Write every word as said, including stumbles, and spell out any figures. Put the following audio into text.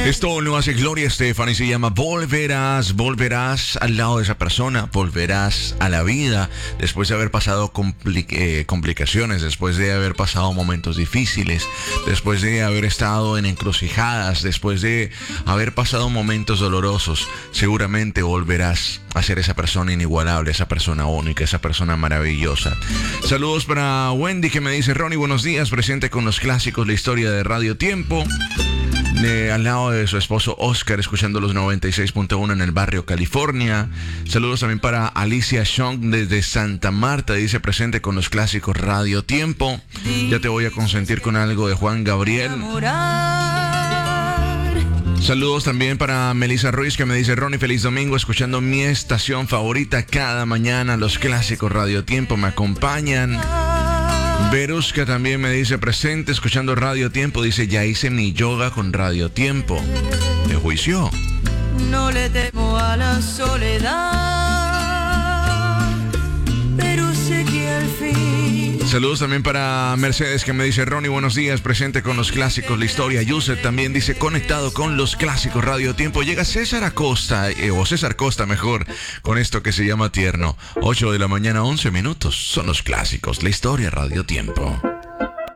Esto lo hace Gloria Estefan y se llama Volverás. Volverás al lado de esa persona, volverás a la vida después de haber pasado compli- eh, complicaciones, después de haber pasado momentos difíciles, después de haber estado en encrucijadas, después de haber pasado momentos dolorosos. Seguramente volverás a ser esa persona inigualable, esa persona única, esa persona maravillosa. Saludos para Wendy, que me dice: Ronnie, buenos días, presente con los clásicos, la historia de Radio Tiempo. De, al lado de su esposo Oscar, escuchando los noventa y seis punto uno en el barrio California. Saludos también para Alicia Chong desde Santa Marta, dice: presente con los clásicos Radio Tiempo. Ya te voy a consentir con algo de Juan Gabriel. Saludos también para Melissa Ruiz, que me dice: Ronnie, feliz domingo, escuchando mi estación favorita cada mañana, los clásicos Radio Tiempo me acompañan. Veruska también me dice: presente, escuchando Radio Tiempo. Dice: ya hice mi yoga con Radio Tiempo. ¿De juicio? No le temo a la soledad, pero sé que al fin. Saludos también para Mercedes, que me dice: Ronnie, buenos días, presente con los clásicos, la historia. Yusef también dice: conectado con los clásicos Radio Tiempo. Llega César Acosta, eh, o César Costa mejor, con esto que se llama Tierno. ocho de la mañana, once minutos. Son los clásicos, la historia Radio Tiempo.